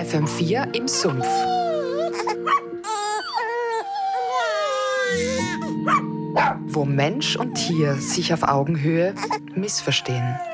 FM4 im Sumpf. Wo Mensch und Tier sich auf Augenhöhe missverstehen.